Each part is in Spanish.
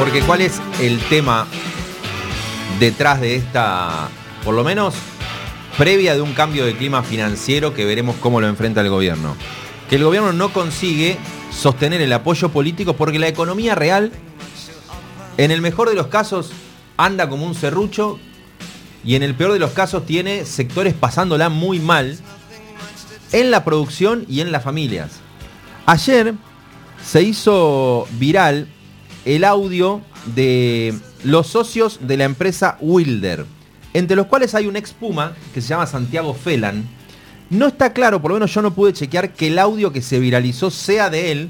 Porque ¿cuál es el tema detrás de esta, por lo menos, previa de un cambio de clima financiero que veremos cómo lo enfrenta el gobierno? Que el gobierno no consigue sostener el apoyo político porque la economía real, en el mejor de los casos, anda como un serrucho y en el peor de los casos tiene sectores pasándola muy mal en la producción y en las familias. Ayer se hizo viral el audio de los socios de la empresa Wilder, entre los cuales hay un ex Puma que se llama Santiago Felan. No está claro, por lo menos yo no pude chequear que el audio que se viralizó sea de él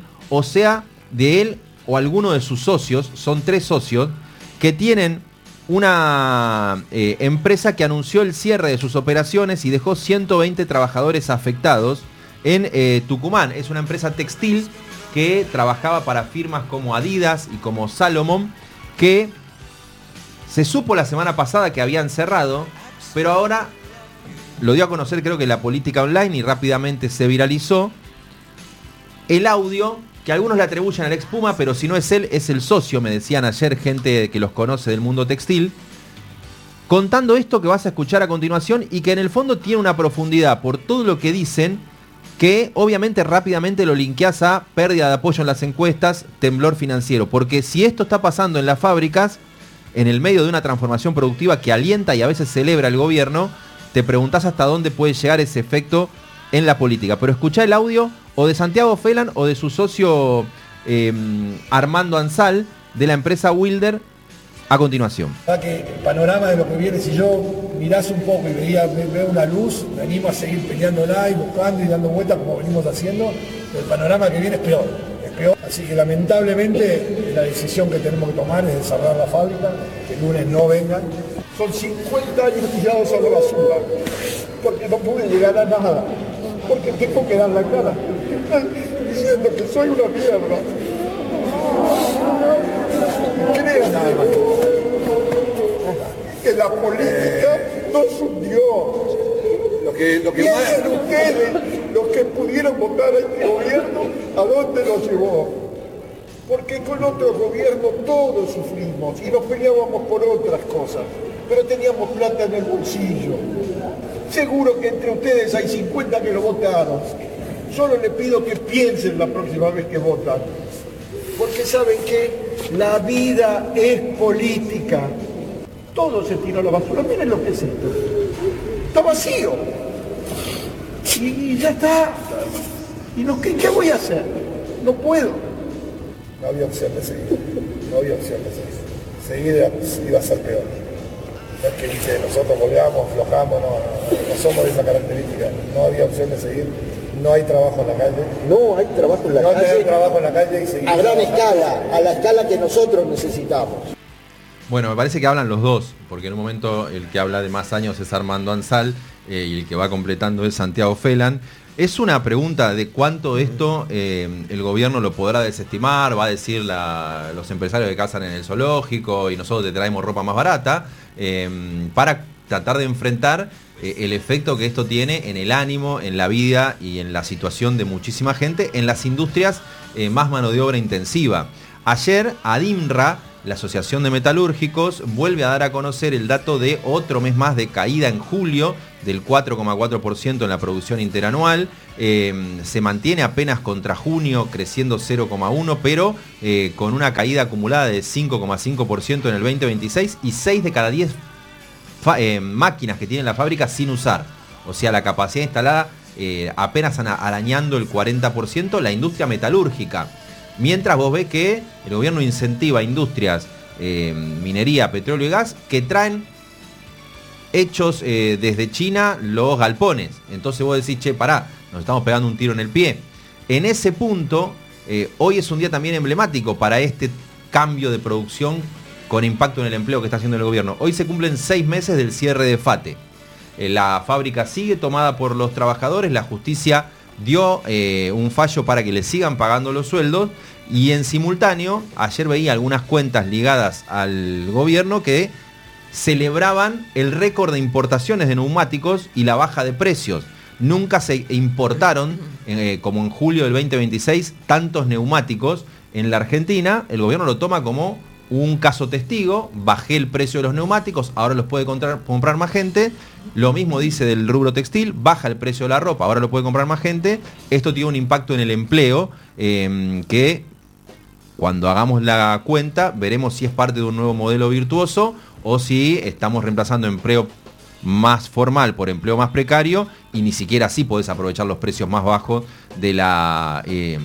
o alguno de sus socios. Son 3 socios que tienen una empresa que anunció el cierre de sus operaciones y dejó 120 trabajadores afectados en Tucumán. Es una empresa textil que trabajaba para firmas como Adidas y como Salomon, que se supo la semana pasada que habían cerrado, pero ahora lo dio a conocer, creo que la política online, y rápidamente se viralizó el audio que algunos le atribuyen al ex Puma, pero si no es él, es el socio, me decían ayer gente que los conoce del mundo textil, contando esto que vas a escuchar a continuación y que en el fondo tiene una profundidad por todo lo que dicen, que obviamente rápidamente lo linkeás a pérdida de apoyo en las encuestas, temblor financiero, porque si esto está pasando en las fábricas, en el medio de una transformación productiva que alienta y a veces celebra el gobierno, te preguntás hasta dónde puede llegar ese efecto en la política. Pero escuchá el audio o de Santiago Felan o de su socio Armando Ansal de la empresa Wilder a continuación. Que el panorama de lo que viene, si yo mirás un poco y veo una luz, me animo a seguir peleándola y buscando y dando vueltas como venimos haciendo, el panorama que viene es peor. Así que lamentablemente la decisión que tenemos que tomar es de cerrar la fábrica, que el lunes no vengan. Son 50 años tirados a la basura, porque no pude llegar a nada, porque tengo que dar la cara, diciendo que soy una mierda. Créanme que la política nos hundió. Piensen ustedes, los que pudieron votar a este gobierno, ¿a dónde nos llevó? Porque con otros gobiernos todos sufrimos y nos peleábamos por otras cosas, pero teníamos plata en el bolsillo. Seguro que entre ustedes hay 50 que lo votaron. Solo les pido que piensen la próxima vez que votan. Porque saben que la vida es política. Todo se tiró a la basura. Miren lo que es esto. Está vacío. Y ya está. ¿Y qué voy a hacer? No puedo. No había opción de seguir. Seguir iba a ser peor. No es que dice, nosotros volvamos, flojamos, no somos de esa característica. No había opción de seguir. No hay trabajo en la calle. No hay trabajo en la calle. No hay trabajo en la calle y seguir. A gran escala, a la escala que nosotros necesitamos. Bueno, me parece que hablan los dos, porque en un momento el que habla de más años es Armando Ansal y el que va completando es Santiago Felan. Es una pregunta de cuánto esto el gobierno lo podrá desestimar, va a decir los empresarios que cazan en el zoológico y nosotros te traemos ropa más barata, para tratar de enfrentar el efecto que esto tiene en el ánimo, en la vida y en la situación de muchísima gente en las industrias más mano de obra intensiva. Ayer, ADIMRA, la Asociación de Metalúrgicos, vuelve a dar a conocer el dato de otro mes más de caída en julio del 4,4% en la producción interanual. Se mantiene apenas contra junio creciendo 0,1%, pero con una caída acumulada de 5,5% en el 2026 y 6 de cada 10 máquinas que tiene la fábrica sin usar. O sea, la capacidad instalada apenas arañando el 40%, la industria metalúrgica. Mientras vos ves que el gobierno incentiva industrias, minería, petróleo y gas, que traen hechos desde China los galpones. Entonces vos decís, che, pará, nos estamos pegando un tiro en el pie. En ese punto, hoy es un día también emblemático para este cambio de producción con impacto en el empleo que está haciendo el gobierno. Hoy se cumplen 6 meses del cierre de FATE. La fábrica sigue tomada por los trabajadores, la justicia dio un fallo para que le sigan pagando los sueldos y en simultáneo, ayer veía algunas cuentas ligadas al gobierno que celebraban el récord de importaciones de neumáticos y la baja de precios. Nunca se importaron, como en julio del 2026, tantos neumáticos en la Argentina. El gobierno lo toma como un caso testigo, bajé el precio de los neumáticos, ahora los puede comprar más gente. Lo mismo dice del rubro textil, baja el precio de la ropa, ahora lo puede comprar más gente. Esto tiene un impacto en el empleo que cuando hagamos la cuenta veremos si es parte de un nuevo modelo virtuoso o si estamos reemplazando empleo más formal por empleo más precario, y ni siquiera así podés aprovechar los precios más bajos de la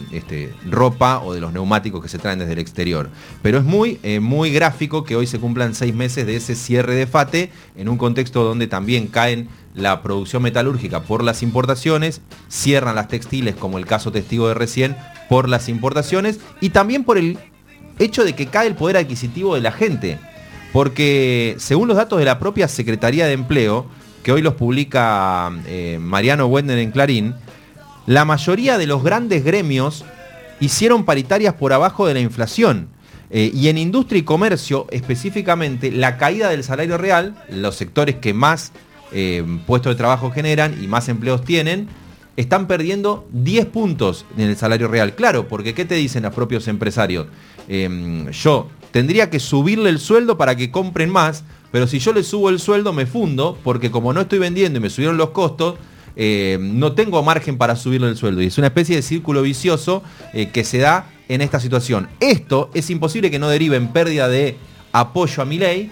ropa o de los neumáticos que se traen desde el exterior. Pero es muy gráfico que hoy se cumplan 6 meses de ese cierre de FATE en un contexto donde también caen la producción metalúrgica por las importaciones, cierran las textiles, como el caso testigo de recién, por las importaciones, y también por el hecho de que cae el poder adquisitivo de la gente. Porque según los datos de la propia Secretaría de Empleo, que hoy los publica Mariano Wendner en Clarín, la mayoría de los grandes gremios hicieron paritarias por abajo de la inflación. Y en industria y comercio, específicamente, la caída del salario real, los sectores que más puestos de trabajo generan y más empleos tienen, están perdiendo 10 puntos en el salario real. Claro, porque ¿qué te dicen los propios empresarios? Yo tendría que subirle el sueldo para que compren más, pero si yo le subo el sueldo me fundo, porque como no estoy vendiendo y me subieron los costos, no tengo margen para subirle el sueldo. Y es una especie de círculo vicioso que se da en esta situación. Esto es imposible que no derive en pérdida de apoyo a Milei,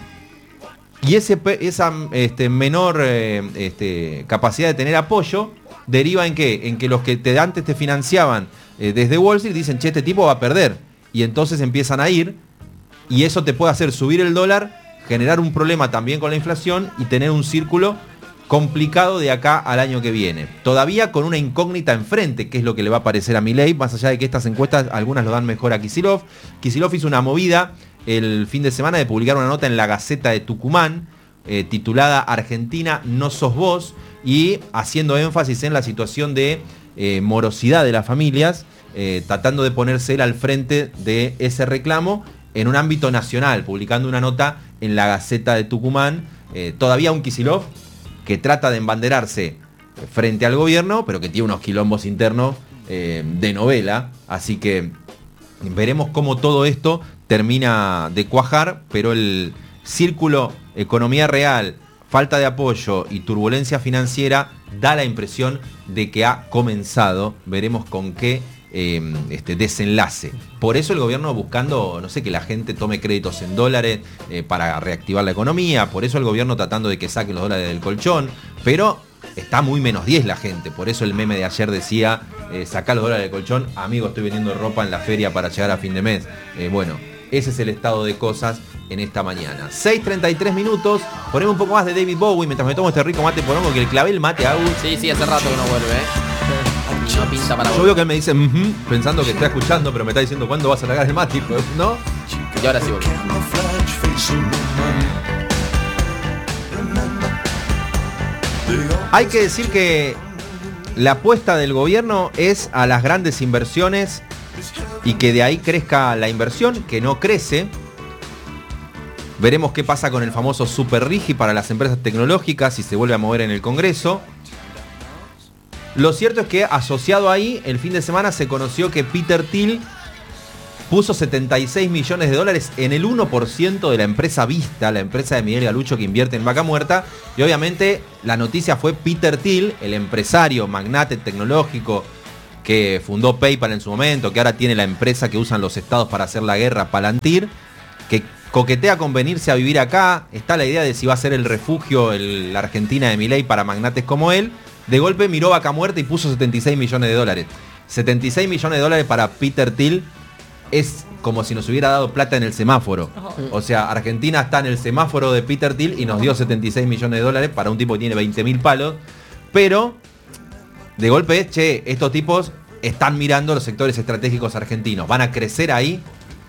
y esa menor capacidad de tener apoyo deriva en ¿qué? En que los que antes te financiaban desde Wall Street dicen, che, este tipo va a perder. Y entonces empiezan a ir, y eso te puede hacer subir el dólar, generar un problema también con la inflación y tener un círculo complicado de acá al año que viene. Todavía con una incógnita enfrente, que es lo que le va a parecer a Milei, más allá de que estas encuestas algunas lo dan mejor a Kicillof. Kicillof hizo una movida el fin de semana de publicar una nota en la Gaceta de Tucumán, titulada Argentina, no sos vos, y haciendo énfasis en la situación de morosidad de las familias, tratando de ponerse él al frente de ese reclamo en un ámbito nacional, publicando una nota en la Gaceta de Tucumán. Todavía un Kicillof que trata de embanderarse frente al gobierno, pero que tiene unos quilombos internos de novela, así que veremos cómo todo esto termina de cuajar, pero el círculo economía real, falta de apoyo y turbulencia financiera da la impresión de que ha comenzado. Veremos con qué desenlace. Por eso el gobierno buscando, no sé, que la gente tome créditos en dólares para reactivar la economía. Por eso el gobierno tratando de que saque los dólares del colchón. Pero está muy -10 la gente. Por eso el meme de ayer decía, sacá los dólares del colchón. Amigo, estoy vendiendo ropa en la feria para llegar a fin de mes. Bueno, ese es el estado de cosas en esta mañana. 6:33 minutos. Ponemos un poco más de David Bowie mientras me tomo este rico mate porongo, que el clavel mate a Sí, hace rato que no vuelve, No pinta para Yo veo que él me dice, pensando que está escuchando, pero me está diciendo, ¿cuándo vas a largar el mate? ¿No? Y ahora sí vuelve. Hay que decir que la apuesta del gobierno es a las grandes inversiones y que de ahí crezca la inversión, que no crece. Veremos qué pasa con el famoso Super Rigi para las empresas tecnológicas, si se vuelve a mover en el Congreso. Lo cierto es que asociado ahí, el fin de semana se conoció que Peter Thiel puso 76 millones de dólares en el 1% de la empresa Vista, la empresa de Miguel Galucho que invierte en vaca muerta. Y obviamente la noticia fue Peter Thiel, el empresario, magnate tecnológico que fundó PayPal en su momento, que ahora tiene la empresa que usan los estados para hacer la guerra, Palantir, que coquetea con venirse a vivir acá. Está la idea de si va a ser el refugio, la Argentina de Milei para magnates como él. De golpe miró vaca muerta y puso 76 millones de dólares. 76 millones de dólares para Peter Thiel es como si nos hubiera dado plata en el semáforo. O sea, Argentina está en el semáforo de Peter Thiel y nos dio 76 millones de dólares para un tipo que tiene 20.000 palos. Pero, de golpe, estos tipos están mirando los sectores estratégicos argentinos. Van a crecer ahí.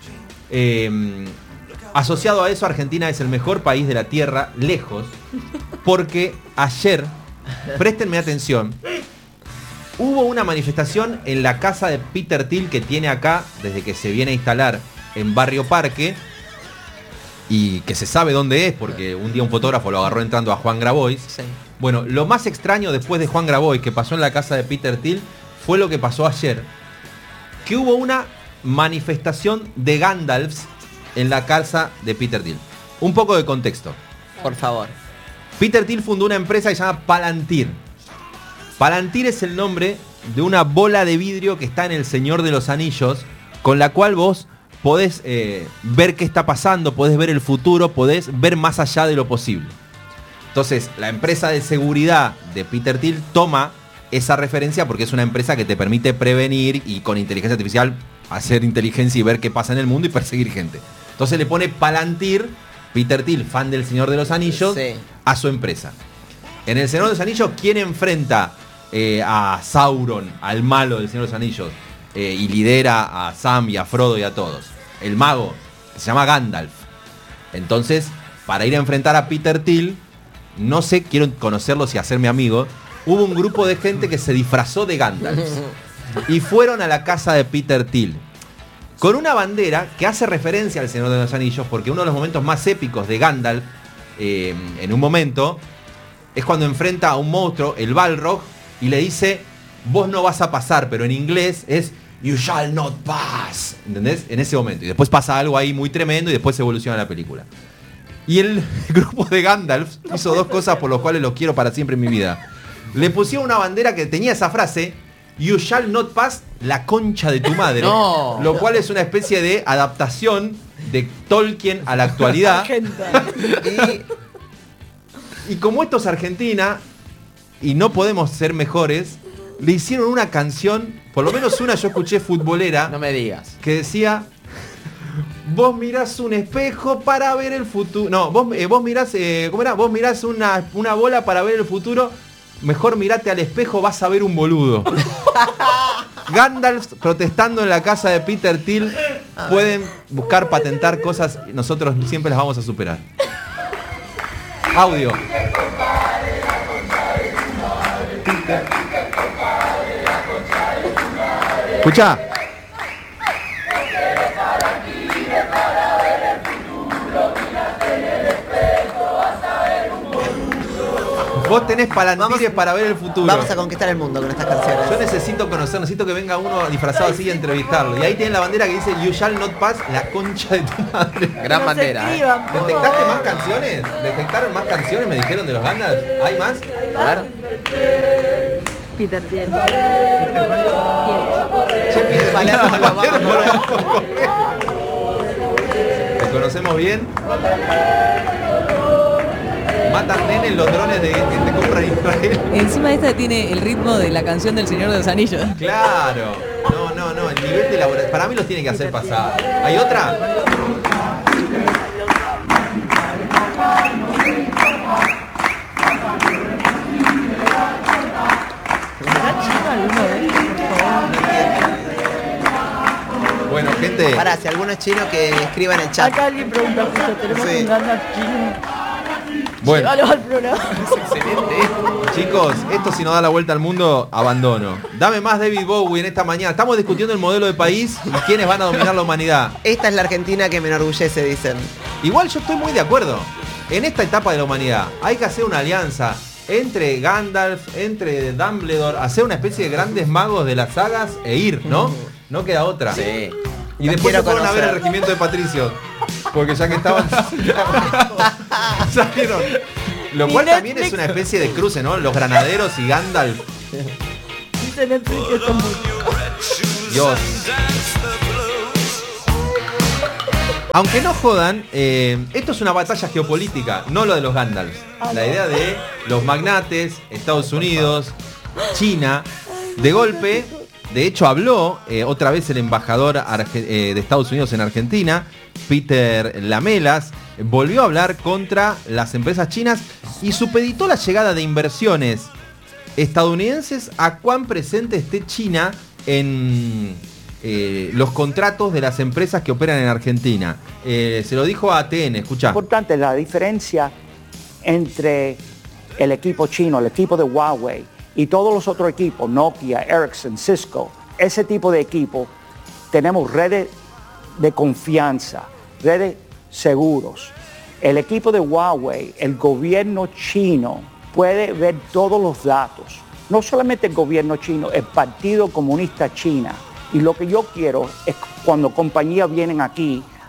Asociado a eso, Argentina es el mejor país de la Tierra, lejos, porque ayer, préstenme atención, hubo una manifestación en la casa de Peter Thiel que tiene acá desde que se viene a instalar en Barrio Parque, y que se sabe dónde es porque un día un fotógrafo lo agarró entrando a Juan Grabois. Sí. Bueno, lo más extraño después de Juan Grabois que pasó en la casa de Peter Thiel fue lo que pasó ayer, que hubo una manifestación de Gandalfs en la casa de Peter Thiel. Un poco de contexto. Por favor. Peter Thiel fundó una empresa que se llama Palantir. Palantir es el nombre de una bola de vidrio que está en El Señor de los Anillos, con la cual vos podés ver qué está pasando, podés ver el futuro, podés ver más allá de lo posible. Entonces, la empresa de seguridad de Peter Thiel toma esa referencia porque es una empresa que te permite prevenir y con inteligencia artificial hacer inteligencia y ver qué pasa en el mundo y perseguir gente. Entonces le pone Palantir, Peter Thiel, fan del Señor de los Anillos, sí, a su empresa. En El Señor de los Anillos, ¿quién enfrenta a Sauron, al malo del Señor de los Anillos? Y lidera a Sam y a Frodo y a todos. El mago, que se llama Gandalf. Entonces, para ir a enfrentar a Peter Thiel, no sé, quiero conocerlos y hacerme amigo, hubo un grupo de gente que se disfrazó de Gandalf y fueron a la casa de Peter Thiel con una bandera que hace referencia al Señor de los Anillos, porque uno de los momentos más épicos de Gandalf, en un momento, es cuando enfrenta a un monstruo, el Balrog, y le dice, vos no vas a pasar, pero en inglés es you shall not pass, ¿entendés? En ese momento. Y después pasa algo ahí muy tremendo y después se evoluciona la película. Y el grupo de Gandalf hizo dos cosas por las cuales los quiero para siempre en mi vida. Le pusieron una bandera que tenía esa frase, you shall not pass, la concha de tu madre. No. Lo cual es una especie de adaptación de Tolkien a la actualidad. Y como esto es Argentina y no podemos ser mejores, le hicieron una canción, por lo menos una yo escuché futbolera. No me digas. Que decía, vos mirás un espejo para ver el futuro. No, vos mirás, ¿cómo era? Vos mirás una bola para ver el futuro. Mejor mirate al espejo, vas a ver un boludo. Gandalf protestando en la casa de Peter Thiel. Pueden buscar patentar cosas, nosotros siempre las vamos a superar. Audio. Escucha. Vos tenés palantires para ver el futuro. Vamos a conquistar el mundo con estas canciones. Yo necesito que venga uno disfrazado así y entrevistarlo. Y ahí tienen la bandera que dice You shall not pass, la concha de tu madre. Gran bandera. ¿Detectaste más canciones? ¿Detectaron más canciones? Me dijeron de los Gandalf. ¿Hay más? A ver. Peter Thiel. ¿Te conocemos bien? Matan nenes los drones que te compran Israel. Encima esta tiene el ritmo de la canción del Señor de los Anillos. Claro. No. El nivel de elaboración. Para mí los tiene que hacer pasar. ¿Hay otra? Bueno, gente. Pará, si alguno es chino que escriba en el chat. Acá alguien pregunta, justo, tenemos un Gandalf chino. Bueno, al programa. Es excelente. Chicos, esto si no da la vuelta al mundo, abandono. Dame más David Bowie en esta mañana. Estamos discutiendo el modelo de país y quiénes van a dominar la humanidad. Esta es la Argentina que me enorgullece, dicen. Igual yo estoy muy de acuerdo. En esta etapa de la humanidad hay que hacer una alianza entre Gandalf, entre Dumbledore, hacer una especie de grandes magos de las sagas e ir, ¿no? No queda otra. Sí. Y después se fueron a ver el regimiento de Patricios. Porque ya que estaban... salieron. Lo cual también es una especie de cruce, ¿no? Los granaderos y Gandalf. Dice Netflix que son muy... Dios. Aunque no jodan, esto es una batalla geopolítica, no lo de los Gandalf. La idea de los magnates, Estados Unidos, China, de golpe... De hecho, habló otra vez el embajador de Estados Unidos en Argentina, Peter Lamelas, volvió a hablar contra las empresas chinas y supeditó la llegada de inversiones estadounidenses a cuán presente esté China en los contratos de las empresas que operan en Argentina. Se lo dijo a ATN, escuchá. Importante la diferencia entre el equipo chino, el equipo de Huawei, y todos los otros equipos, Nokia, Ericsson, Cisco, ese tipo de equipo, tenemos redes de confianza, redes seguros. El equipo de Huawei, el gobierno chino puede ver todos los datos. No solamente el gobierno chino, el Partido Comunista China. Y lo que yo quiero es cuando compañías vienen aquí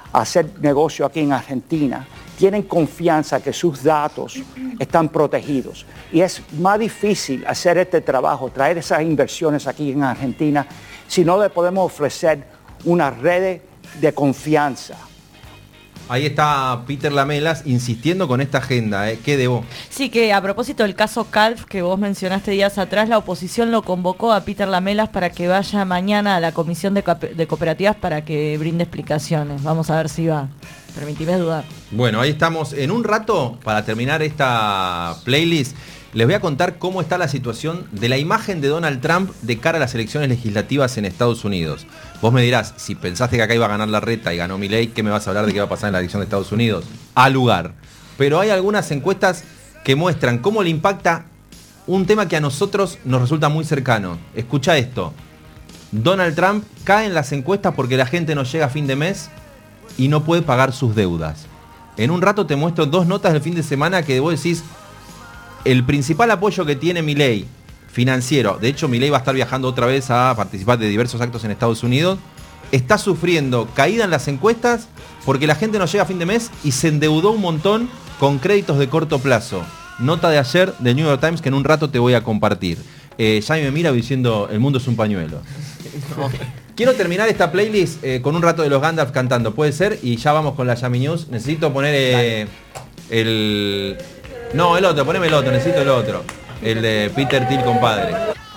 a hacer negocio aquí en Argentina tienen confianza que sus datos están protegidos. Y es más difícil hacer este trabajo, traer esas inversiones aquí en Argentina, si no le podemos ofrecer una red de confianza. Ahí está Peter Lamelas insistiendo con esta agenda. ¿Qué debo? Sí, que a propósito del caso Calf que vos mencionaste días atrás, la oposición lo convocó a Peter Lamelas para que vaya mañana a la Comisión de Cooperativas para que brinde explicaciones. Vamos a ver si va. Permitime dudar. Bueno, ahí estamos. En un rato, para terminar esta playlist, les voy a contar cómo está la situación de la imagen de Donald Trump de cara a las elecciones legislativas en Estados Unidos. Vos me dirás, si pensaste que acá iba a ganar la reta y ganó Milei, ¿qué me vas a hablar de qué va a pasar en la elección de Estados Unidos? Al lugar. Pero hay algunas encuestas que muestran cómo le impacta un tema que a nosotros nos resulta muy cercano. Escucha esto. Donald Trump cae en las encuestas porque la gente no llega a fin de mes y no puede pagar sus deudas. En un rato te muestro 2 notas del fin de semana que vos decís, el principal apoyo que tiene Milei financiero, de hecho Milei va a estar viajando otra vez a participar de diversos actos en Estados Unidos, está sufriendo caída en las encuestas porque la gente no llega a fin de mes y se endeudó un montón con créditos de corto plazo. Nota de ayer del New York Times que en un rato te voy a compartir. Jaime me mira diciendo, el mundo es un pañuelo. Quiero terminar esta playlist con un rato de los Gandalf cantando, puede ser, y ya vamos con la Yami News. Necesito poner el... No, el otro, poneme el otro, necesito el otro. El de Peter Thiel, compadre.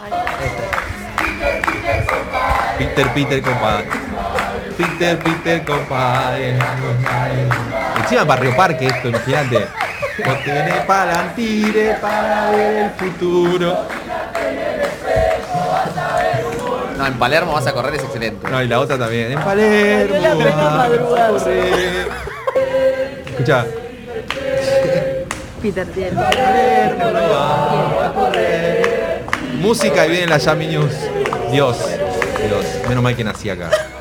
Peter, compadre. Peter, compadre. Encima Barrio Parque esto, imagínate. No tiene palantire para ver el futuro. No, en Palermo vas a correr, es excelente. No, y la otra también. En Palermo. Ay, la plena madrugada. Vas a correr. Escuchá. Peter Thiel. Música y viene la Yami News. Dios. Menos mal que nací acá.